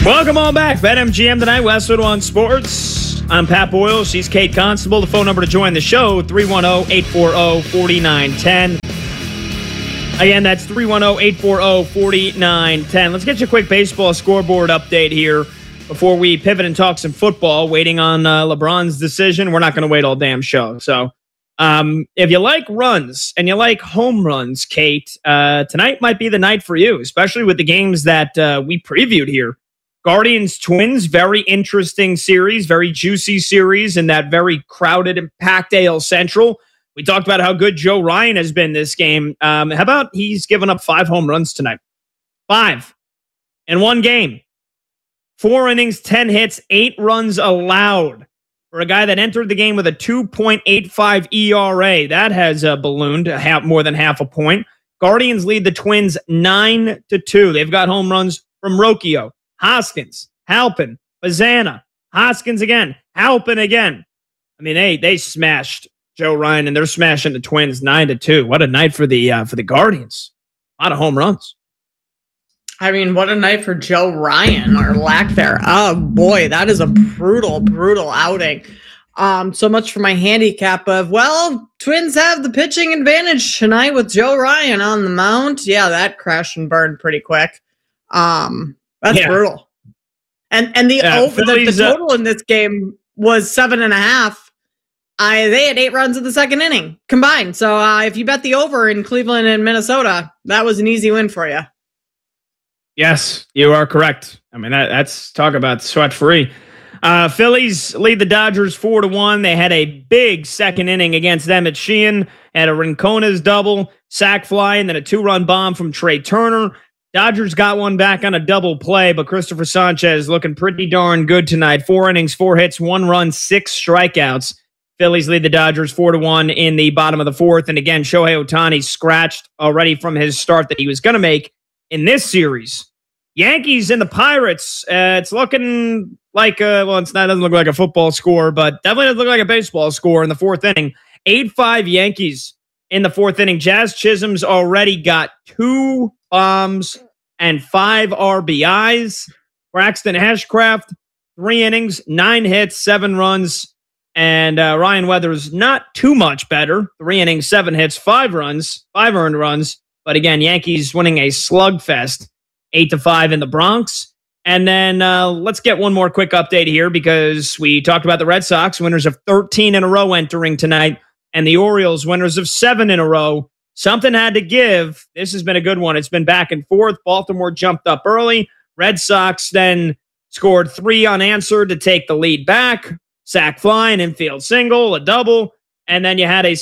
Welcome on back. BetMGM tonight, Westwood One Sports. I'm Pat Boyle. She's Kate Constable. The phone number to join the show, 310-840-4910. Again, that's 310-840-4910. Let's get you a quick baseball scoreboard update here before we pivot and talk some football. Waiting on LeBron's decision. We're not going to wait all damn show. So if you like runs and you like home runs, Kate, tonight might be the night for you, especially with the games that we previewed here. Guardians Twins, very interesting series, very juicy series in that very crowded and packed AL Central. We talked about how good Joe Ryan has been this game. How about he's given up 5 home runs tonight? 5 in one game. 4 innings, 10 hits, 8 runs allowed. For a guy that entered the game with a 2.85 ERA, that has ballooned more than half a point. Guardians lead the Twins 9-2. They've got home runs from Rocchio, Hoskins, Halpin, Bazana, Hoskins again, Halpin again. I mean, they smashed Joe Ryan, and they're smashing the Twins 9-2. What a night for the Guardians. A lot of home runs. I mean, what a night for Joe Ryan, or lack there. Oh boy, that is a brutal, brutal outing. So much for my handicap of, well, Twins have the pitching advantage tonight with Joe Ryan on the mound. Yeah, that crashed and burned pretty quick. That's brutal. And the total in this game was 7.5. They had 8 runs in the second inning combined. So if you bet the over in Cleveland and Minnesota, that was an easy win for you. Yes, you are correct. I mean, that's talk about sweat-free. Phillies lead the Dodgers 4-1. They had a big second inning against them at Sheehan. Had a Rincona's double, sac fly, and then a 2-run bomb from Trey Turner. Dodgers got one back on a double play, but Christopher Sanchez looking pretty darn good tonight. 4 innings, 4 hits, 1 run, 6 strikeouts. Phillies lead the Dodgers 4-1 in the bottom of the 4th. And again, Shohei Ohtani scratched already from his start that he was going to make in this series. Yankees and the Pirates. It's looking like doesn't look like a football score, but definitely doesn't look like a baseball score in the 4th inning. 8-5 Yankees in the 4th inning. Jazz Chisholm's already got 2 bombs and 5 RBIs. Braxton Hashcraft, 3 innings, 9 hits, 7 runs. And Ryan Weathers, not too much better. 3 innings, 7 hits, 5 runs, 5 earned runs. But again, Yankees winning a slugfest, 8-5 in the Bronx. And then let's get one more quick update here because we talked about the Red Sox, winners of 13 in a row entering tonight, and the Orioles, winners of 7 in a row. Something had to give. This has been a good one. It's been back and forth. Baltimore jumped up early. Red Sox then scored 3 unanswered to take the lead back. Sac fly, an infield single, a double, and then you had a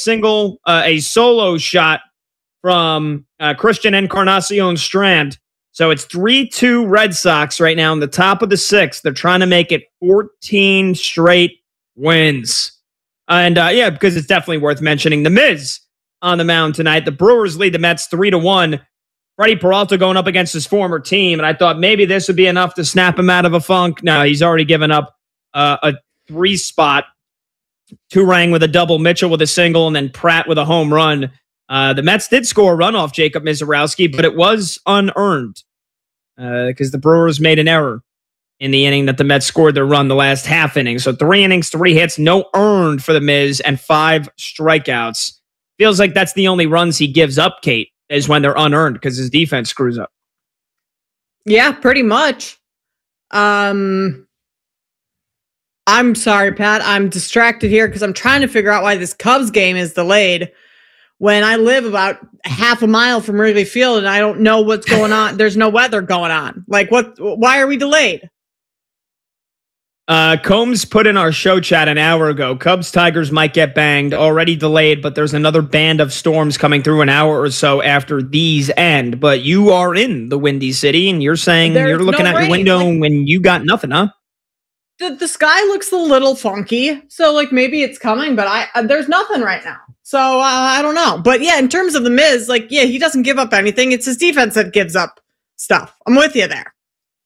solo shot from Christian Encarnacion Strand. So it's 3-2 Red Sox right now in the top of the 6th. They're trying to make it 14 straight wins. And because it's definitely worth mentioning, the Miz on the mound tonight. The Brewers lead the Mets 3-1. Freddie Peralta going up against his former team, and I thought maybe this would be enough to snap him out of a funk. No, he's already given up a 3 spot. Turang with a double, Mitchell with a single, and then Pratt with a home run. The Mets did score a run off Jacob Mizorowski, but it was unearned because the Brewers made an error in the inning that the Mets scored their run the last half inning. So 3 innings, 3 hits, no earned for the Miz, and 5 strikeouts. Feels like that's the only runs he gives up, Kate, is when they're unearned because his defense screws up. Yeah, pretty much. I'm sorry, Pat. I'm distracted here because I'm trying to figure out why this Cubs game is delayed when I live about half a mile from Wrigley Field and I don't know what's going on. There's no weather going on. Like, why are we delayed? Combs put in our show chat an hour ago. Cubs Tigers might get banged, already delayed, but there's another band of storms coming through an hour or so after these end. But you are in the Windy City and you're saying you're looking at your window when you got nothing, huh? The sky looks a little funky, so maybe it's coming, but there's nothing right now. So I don't know. But yeah, in terms of the Miz, he doesn't give up anything. It's his defense that gives up stuff. I'm with you there.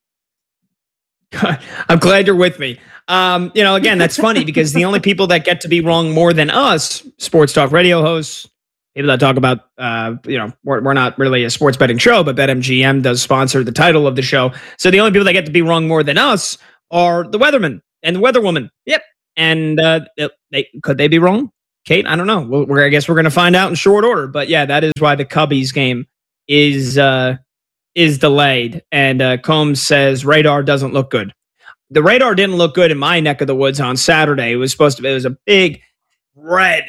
I'm glad you're with me. Again, that's funny because the only people that get to be wrong more than us, sports talk radio hosts, people that talk about, we're not really a sports betting show, but BetMGM does sponsor the title of the show. So the only people that get to be wrong more than us are the weathermen and the weatherwoman. Yep. And could they be wrong? Kate, I don't know. I guess we're going to find out in short order. But yeah, that is why the Cubbies game is delayed. And Combs says radar doesn't look good. The radar didn't look good in my neck of the woods on Saturday. It was a big red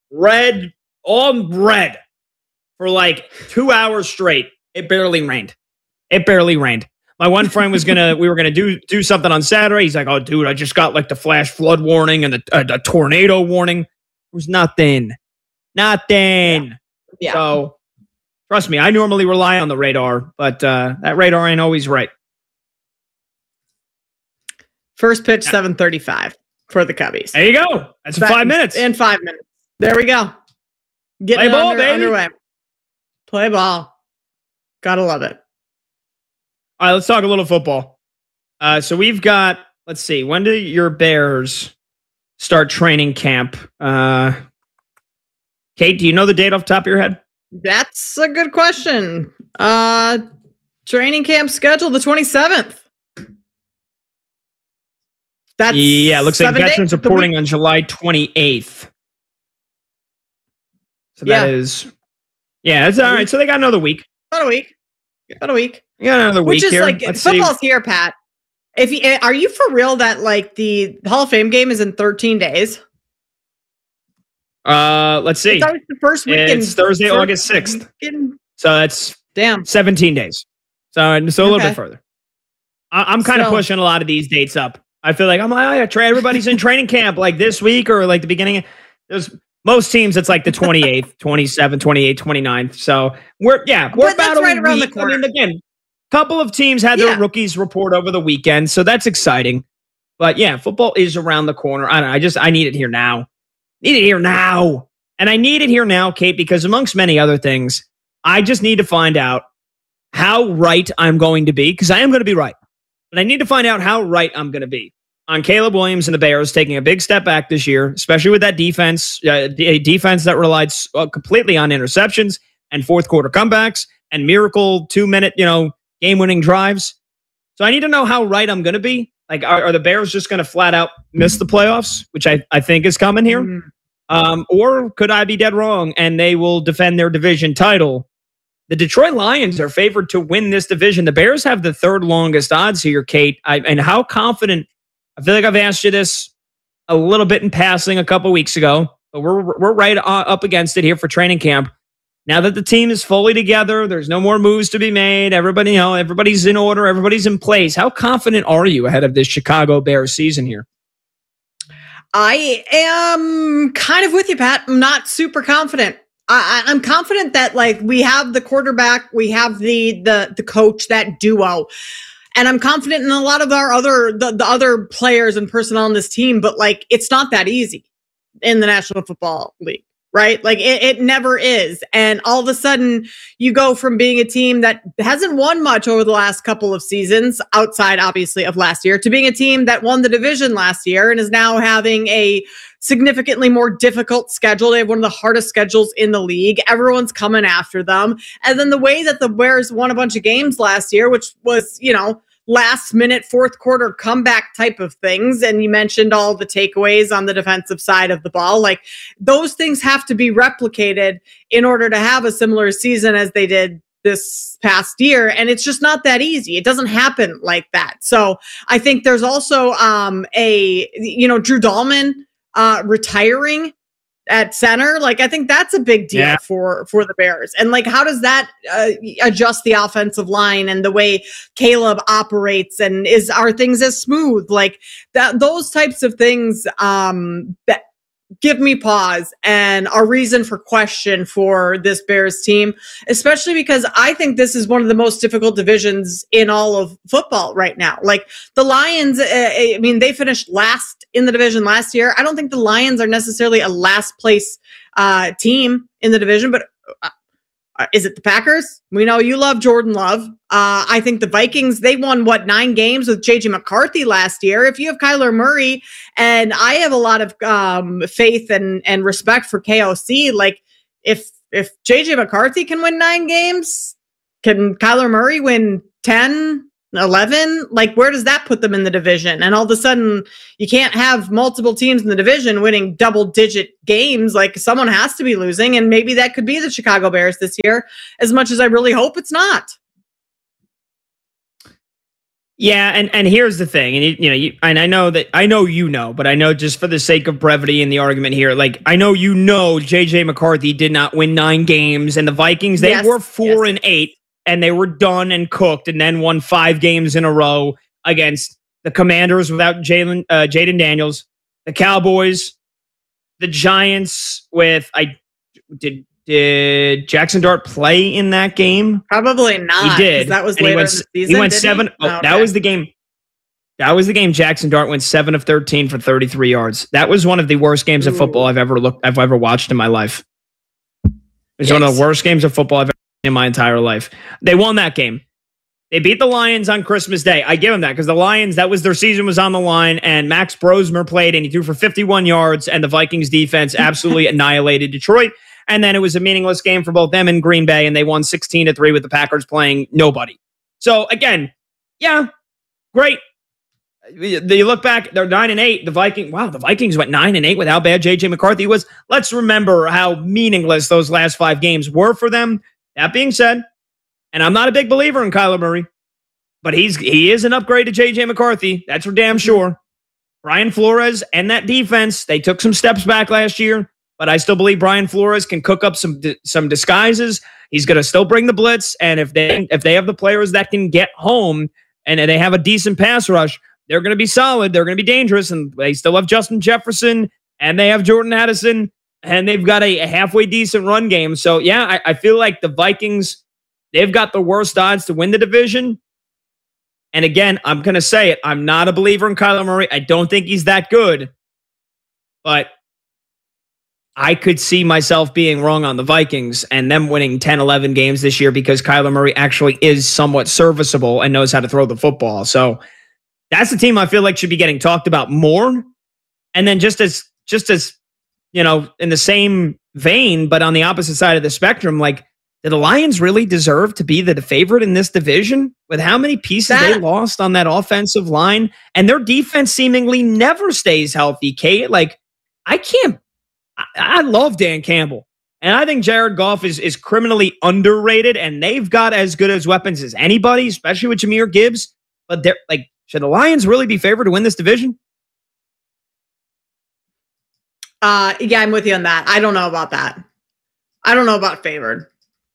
for like 2 hours straight. It barely rained. My one friend we were gonna do something on Saturday. He's like, "Oh, dude, I just got like the flash flood warning and the tornado warning." There was nothing. Yeah. So trust me, I normally rely on the radar, but that radar ain't always right. First pitch, 7:35 for the Cubbies. There you go. That's 5 minutes. In 5 minutes. There we go. Play ball, baby. Underway. Play ball. Gotta love it. All right, let's talk a little football. So we've got, let's see, when do your Bears start training camp? Kate, do you know the date off the top of your head? That's a good question. Training camp schedule, the 27th. It looks like veterans reporting on July 28th. So that is, that's all right. So they got another week. About a week. You got another week here. Which is like, football's here, Pat. Are you for real that like the Hall of Fame game is in 13 days? Let's see. It's always the first weekend. It's Thursday, August 6th. So that's 17 days. So a little bit further. I'm kind of pushing a lot of these dates up. I feel like everybody's in training camp like this week or like the beginning. There's most teams, it's like the 28th, 27th, 28th, 29th. So we're about right around the corner. I mean, again, a couple of teams had their rookies report over the weekend, so that's exciting. But yeah, football is around the corner. I need it here now. And I need it here now, Kate, because amongst many other things, I just need to find out how right I'm going to be, because I am going to be right. But I need to find out how right I'm going to be on Caleb Williams and the Bears taking a big step back this year, especially with that defense, a defense that relied completely on interceptions and fourth quarter comebacks and miracle 2-minute, game-winning drives. So I need to know how right I'm going to be. Like, are the Bears just going to flat out miss the playoffs, which I think is coming here? Mm-hmm. Or could I be dead wrong and they will defend their division title? The Detroit Lions are favored to win this division. The Bears have the third longest odds here, Kate. And how confident? I feel like I've asked you this a little bit in passing a couple weeks ago, but we're right up against it here for training camp. Now that the team is fully together, there's no more moves to be made. Everybody's in order. Everybody's in place. How confident are you ahead of this Chicago Bears season here? I am kind of with you, Pat. I'm not super confident. I'm confident that like we have the quarterback, we have the coach, that duo, and I'm confident in a lot of our other players and personnel on this team. But like, it's not that easy in the National Football League, right? Like it never is. And all of a sudden, you go from being a team that hasn't won much over the last couple of seasons, outside obviously of last year, to being a team that won the division last year and is now having a significantly more difficult schedule. They have one of the hardest schedules in the league. Everyone's coming after them. And then the way that the Bears won a bunch of games last year, which was, last minute fourth quarter comeback type of things. And you mentioned all the takeaways on the defensive side of the ball. Like those things have to be replicated in order to have a similar season as they did this past year. And it's just not that easy. It doesn't happen like that. So I think there's also Drew Dahlman retiring at center. Like, I think that's a big deal for the Bears. And like, how does that adjust the offensive line and the way Caleb operates, and are things as smooth? Like that, those types of things that give me pause and a reason for question for this Bears team, especially because I think this is one of the most difficult divisions in all of football right now. Like the Lions, they finished last in the division last year. I don't think the Lions are necessarily a last place team in the division, but is it the Packers? We know you love Jordan Love. I think the Vikings, they won 9 games with JJ McCarthy last year. If you have Kyler Murray, and I have a lot of faith and respect for KOC, like if if JJ McCarthy can win 9 games, can Kyler Murray win 10, 11? Like, where does that put them in the division? And all of a sudden, you can't have multiple teams in the division winning double-digit games. Like, someone has to be losing, and maybe that could be the Chicago Bears this year, as much as I really hope it's not. Yeah, and here's the thing, and I know but I know just for the sake of brevity in the argument here, like I know JJ McCarthy did not win 9 games, and the Vikings they were 4-8, and they were done and cooked, and then won 5 games in a row against the Commanders without Jaden Daniels, the Cowboys, the Giants with Did Jackson Dart play in that game? Probably not. He did. That was later in the season. He went 7. Okay. That was the game. That was the game. Jackson Dart went 7 of 13 for 33 yards. That was one of the worst games of football I've ever watched in my life. It was one of the worst games of football I've ever seen in my entire life. They won that game. They beat the Lions on Christmas Day. I give them that because the Lions, their season was on the line, and Max Brosmer played, and he threw for 51 yards, and the Vikings defense absolutely annihilated Detroit. And then it was a meaningless game for both them and Green Bay, and they won 16-3 with the Packers playing nobody. So again, yeah, great. You look back, they're 9-8. The Vikings went 9-8 with how bad JJ McCarthy was. Let's remember how meaningless those last 5 games were for them. That being said, and I'm not a big believer in Kyler Murray, but he is an upgrade to JJ McCarthy. That's for damn sure. Brian Flores and that defense, they took some steps back last year. But I still believe Brian Flores can cook up some disguises. He's going to still bring the blitz, and if they have the players that can get home and they have a decent pass rush, they're going to be solid. They're going to be dangerous, and they still have Justin Jefferson, and they have Jordan Addison, and they've got a halfway decent run game. So yeah, I feel like the Vikings, they've got the worst odds to win the division. And again, I'm going to say it. I'm not a believer in Kyler Murray. I don't think he's that good, but I could see myself being wrong on the Vikings and them winning 10, 11 games this year because Kyler Murray actually is somewhat serviceable and knows how to throw the football. So that's the team I feel like should be getting talked about more. And then just as in the same vein, but on the opposite side of the spectrum, like, do the Lions really deserve to be the favorite in this division with how many pieces they lost on that offensive line? And their defense seemingly never stays healthy, Kate. Like, I love Dan Campbell, and I think Jared Goff is criminally underrated, and they've got as good as weapons as anybody, especially with Jahmyr Gibbs. But should the Lions really be favored to win this division? Yeah, I'm with you on that. I don't know about that. I don't know about favored.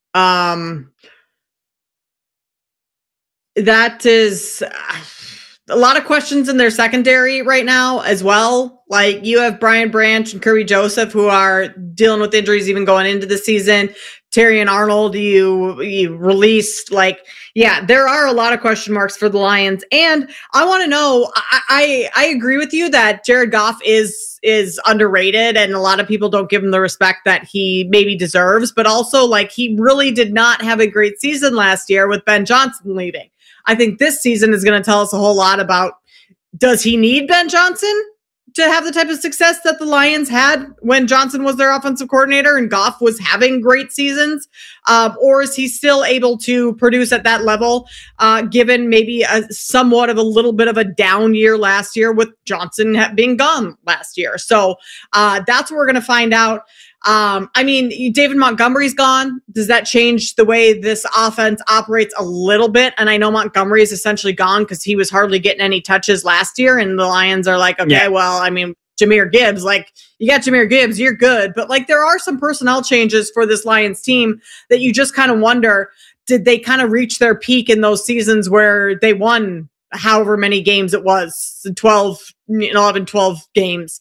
That is a lot of questions in their secondary right now as well. Like, you have Brian Branch and Kirby Joseph who are dealing with injuries even going into the season. Terry and Arnold, you released. Like, yeah, there are a lot of question marks for the Lions. And I want to know, I agree with you that Jared Goff is underrated, and a lot of people don't give him the respect that he maybe deserves. But also, like, he really did not have a great season last year with Ben Johnson leaving. I think this season is going to tell us a whole lot about, does he need Ben Johnson to have the type of success that the Lions had when Johnson was their offensive coordinator and Goff was having great seasons? Or is he still able to produce at that level, given maybe somewhat of a little bit of a down year last year with Johnson being gone last year? So that's what we're going to find out. I mean, David Montgomery's gone. Does that change the way this offense operates a little bit? And I know Montgomery is essentially gone because he was hardly getting any touches last year. And the Lions are like, okay, well, I mean, Jahmyr Gibbs, like, you got Jahmyr Gibbs, you're good. But like, there are some personnel changes for this Lions team that you just kind of wonder, did they kind of reach their peak in those seasons where they won however many games it was, 11, 12 games?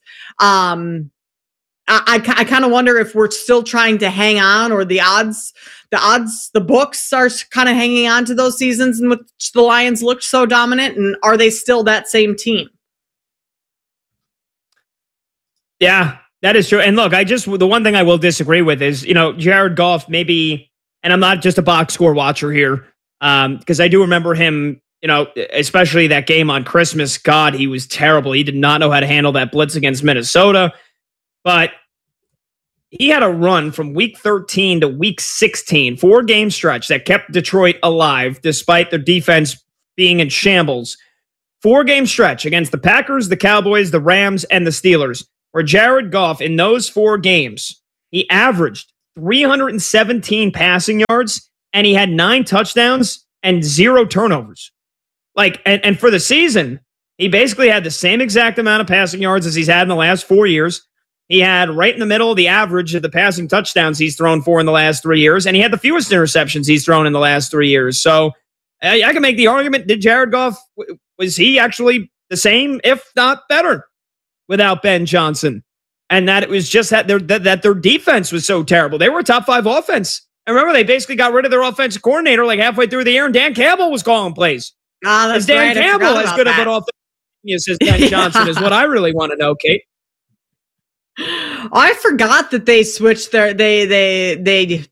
I kind of wonder if we're still trying to hang on, or the books are kind of hanging on to those seasons in which the Lions looked so dominant, and are they still that same team? Yeah, that is true. And look, the one thing I will disagree with is, Jared Goff maybe, and I'm not just a box score watcher here, because I do remember him, especially that game on Christmas. God, he was terrible. He did not know how to handle that blitz against Minnesota. But he had a run from week 13 to week 16, 4-game stretch that kept Detroit alive despite their defense being in shambles. 4-game stretch against the Packers, the Cowboys, the Rams, and the Steelers, where Jared Goff, in those 4 games, he averaged 317 passing yards, and he had 9 touchdowns and 0 turnovers. And for the season, he basically had the same exact amount of passing yards as he's had in the last 4 years. He had right in the middle of the average of the passing touchdowns he's thrown for in the last 3 years, and he had the fewest interceptions he's thrown in the last 3 years. So I can make the argument, did Jared Goff, was he actually the same, if not better, without Ben Johnson? And that it was just that their defense was so terrible. They were a top 5 offense. And remember, they basically got rid of their offensive coordinator like halfway through the year, and Dan Campbell was calling plays. That's Dan right. Campbell as good of an offense as Ben Johnson is what I really want to know, Kate. I forgot that they switched their they didn't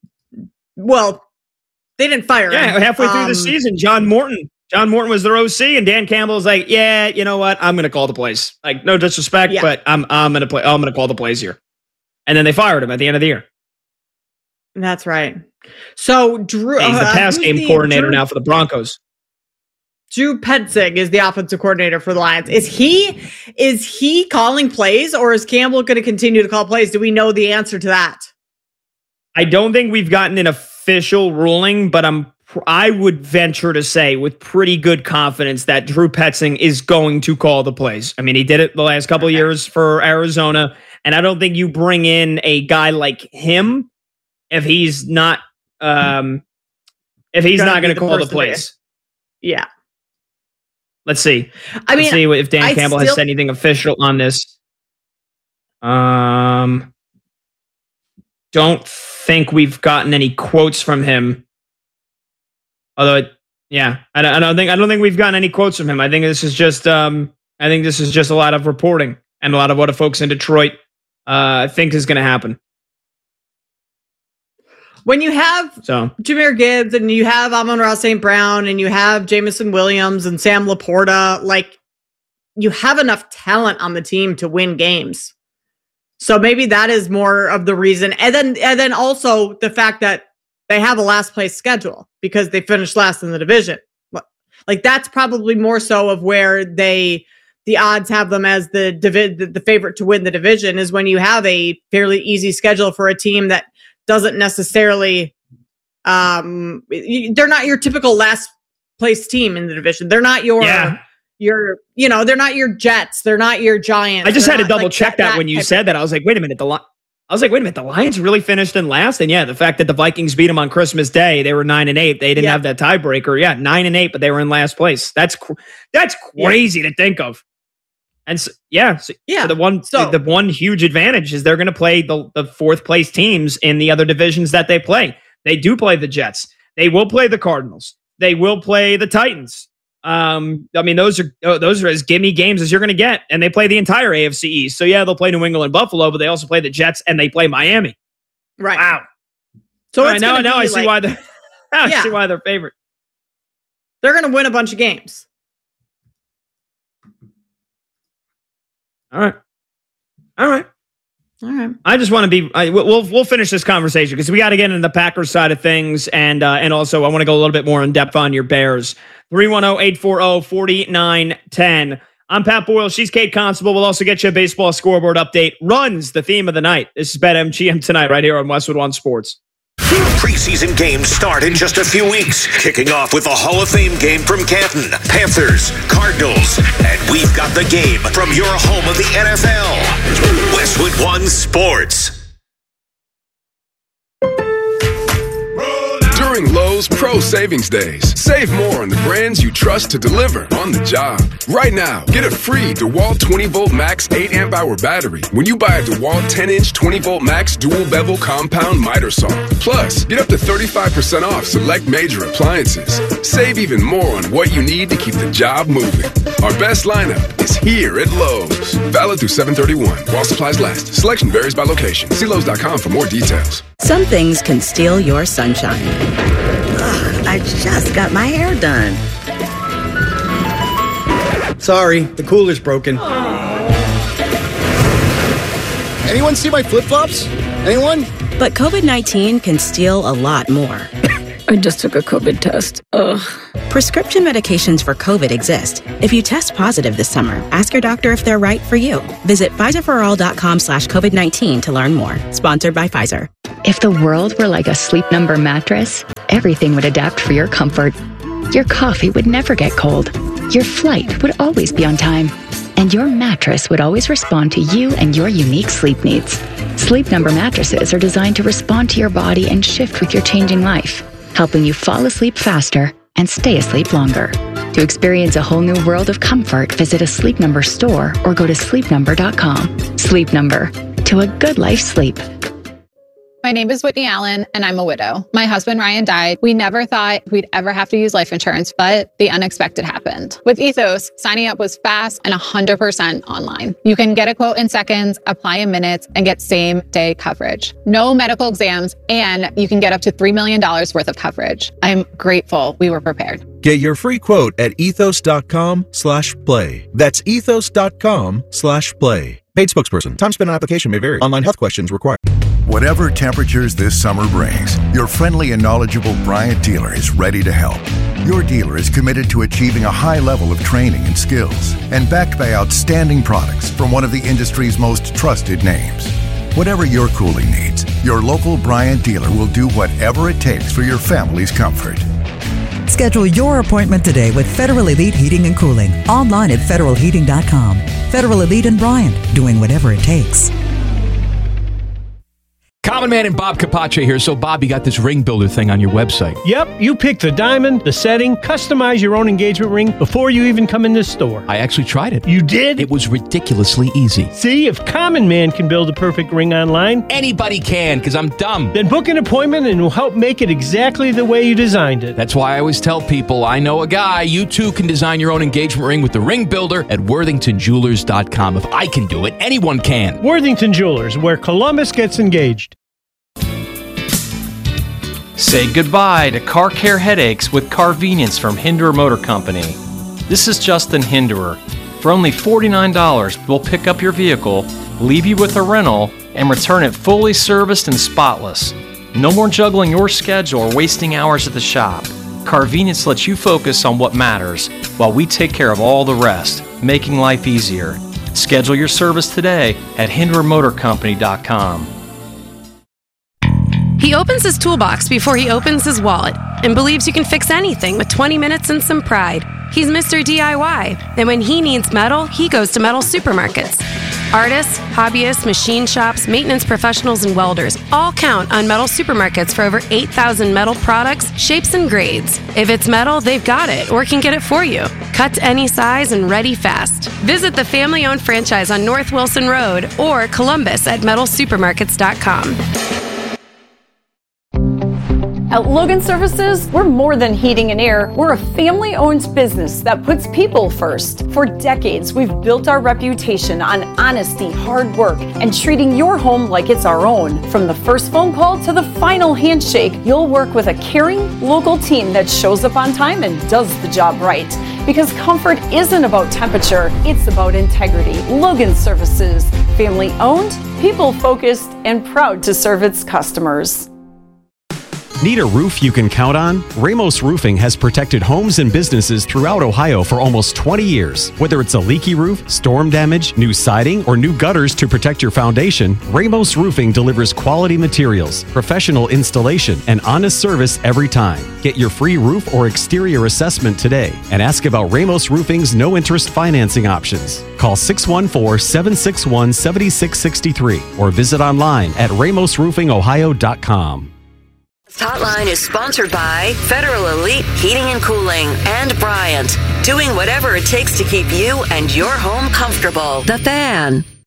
fire him. Yeah, halfway through the season, John Morton was their OC, and Dan Campbell was like, "Yeah, you know what? I'm going to call the plays. Like, no disrespect, but I'm going to play. I'm going to call the plays here." And then they fired him at the end of the year. That's right. So Drew, he's the pass game coordinator now for the Broncos. Drew Petzing is the offensive coordinator for the Lions. Is he calling plays, or is Campbell going to continue to call plays? Do we know the answer to that? I don't think we've gotten an official ruling, but I would venture to say with pretty good confidence that Drew Petzing is going to call the plays. I mean, he did it the last couple of years for Arizona, and I don't think you bring in a guy like him if he's not going to call the plays. Yeah. Let's see. Let's see if Dan Campbell has said anything official on this. Don't think we've gotten any quotes from him. Although, I don't think we've gotten any quotes from him. I think this is just a lot of reporting and a lot of what the folks in Detroit think is going to happen. When you have Jahmyr Gibbs and you have Amon-Ra St. Brown and you have Jameson Williams and Sam Laporta, like, you have enough talent on the team to win games. So maybe that is more of the reason. And then also the fact that they have a last place schedule because they finished last in the division. Like, that's probably more so of where the odds have them as the favorite to win the division, is when you have a fairly easy schedule for a team that doesn't necessarily, they're not your typical last place team in the division. They're not they're not your Jets. They're not your Giants. I just had to double check that when you said that. I was like, wait a minute. The Lions really finished in last? And yeah, the fact that the Vikings beat them on Christmas Day, they were 9-8. They didn't have that tiebreaker. Yeah, 9-8, but they were in last place. That's crazy to think of. And so the one huge advantage is they're going to play the fourth place teams in the other divisions that they play. They do play the Jets. They will play the Cardinals. They will play the Titans. I mean, those are as gimme games as you're going to get, and they play the entire AFC East. So yeah, they'll play New England and Buffalo, but they also play the Jets and they play Miami. Right. Wow. So now I see why they're favorite. They're going to win a bunch of games. All right. I just want to be. We'll finish this conversation because we got to get into the Packers side of things, and also I want to go a little bit more in depth on your Bears. 310-840-4910. I'm Pat Boyle. She's Kate Constable. We'll also get you a baseball scoreboard update. Runs the theme of the night. This is BetMGM tonight, right here on Westwood One Sports. Preseason games start in just a few weeks, kicking off with the Hall of Fame game from Canton, Panthers, Cardinals, and we've got the game from your home of the NFL, Westwood One Sports. During Lowe's Pro Savings Days, save more on the brands you trust to deliver on the job. Right now, get a free DeWalt 20-volt max 8-amp-hour battery when you buy a DeWalt 10-inch 20-volt max dual-bevel compound miter saw. Plus, get up to 35% off select major appliances. Save even more on what you need to keep the job moving. Our best lineup is here at Lowe's. Valid through 7/31 while supplies last. Selection varies by location. See Lowe's.com for more details. Some things can steal your sunshine. Ugh, I just got my hair done. Sorry, the cooler's broken. Anyone see my flip-flops? Anyone? But COVID-19 can steal a lot more. I just took a COVID test. Ugh. Prescription medications for COVID exist. If you test positive this summer, ask your doctor if they're right for you. Visit PfizerForAll.com/COVID-19 to learn more. Sponsored by Pfizer. If the world were like a Sleep Number mattress, everything would adapt for your comfort. Your coffee would never get cold. Your flight would always be on time. And your mattress would always respond to you and your unique sleep needs. Sleep Number mattresses are designed to respond to your body and shift with your changing life, helping you fall asleep faster and stay asleep longer. To experience a whole new world of comfort, visit a Sleep Number store or go to sleepnumber.com. Sleep Number. To a good life sleep. My name is Whitney Allen, and I'm a widow. My husband, Ryan, died. We never thought we'd ever have to use life insurance, but the unexpected happened. With Ethos, signing up was fast and 100% online. You can get a quote in seconds, apply in minutes, and get same-day coverage. No medical exams, and you can get up to $3 million worth of coverage. I'm grateful we were prepared. Get your free quote at ethos.com/play. That's ethos.com/play. Paid spokesperson. Time spent on application may vary. Online health questions required. Whatever temperatures this summer brings, your friendly and knowledgeable Bryant dealer is ready to help. Your dealer is committed to achieving a high level of training and skills and backed by outstanding products from one of the industry's most trusted names. Whatever your cooling needs, your local Bryant dealer will do whatever it takes for your family's comfort. Schedule your appointment today with Federal Elite Heating and Cooling. Online at federalheating.com. Federal Elite and Bryant, doing whatever it takes. Common Man and Bob Capace here. So, Bob, you got this ring builder thing on your website. Yep, you pick the diamond, the setting, customize your own engagement ring before you even come in this store. I actually tried it. You did? It was ridiculously easy. See, if Common Man can build a perfect ring online, anybody can, because I'm dumb. Then book an appointment and we'll help make it exactly the way you designed it. That's why I always tell people, I know a guy. You too can design your own engagement ring with the ring builder at worthingtonjewelers.com. If I can do it, anyone can. Worthington Jewelers, where Columbus gets engaged. Say goodbye to car care headaches with Carvenience from Hinderer Motor Company. This is Justin Hinderer. For only $49, we'll pick up your vehicle, leave you with a rental, and return it fully serviced and spotless. No more juggling your schedule or wasting hours at the shop. Carvenience lets you focus on what matters while we take care of all the rest, making life easier. Schedule your service today at HindererMotorCompany.com. He opens his toolbox before he opens his wallet and believes you can fix anything with 20 minutes and some pride. He's Mr. DIY, and when he needs metal, he goes to Metal Supermarkets. Artists, hobbyists, machine shops, maintenance professionals, and welders all count on Metal Supermarkets for over 8,000 metal products, shapes, and grades. If it's metal, they've got it or can get it for you. Cut to any size and ready fast. Visit the family-owned franchise on North Wilson Road or Columbus at metalsupermarkets.com. At Logan Services, we're more than heating and air. We're a family-owned business that puts people first. For decades, we've built our reputation on honesty, hard work, and treating your home like it's our own. From the first phone call to the final handshake, you'll work with a caring, local team that shows up on time and does the job right. Because comfort isn't about temperature, it's about integrity. Logan Services, family-owned, people-focused, and proud to serve its customers. Need a roof you can count on? Ramos Roofing has protected homes and businesses throughout Ohio for almost 20 years. Whether it's a leaky roof, storm damage, new siding, or new gutters to protect your foundation, Ramos Roofing delivers quality materials, professional installation, and honest service every time. Get your free roof or exterior assessment today and ask about Ramos Roofing's no-interest financing options. Call 614-761-7663 or visit online at ramosroofingohio.com. This hotline is sponsored by Federal Elite Heating and Cooling and Bryant, doing whatever it takes to keep you and your home comfortable. The Fan.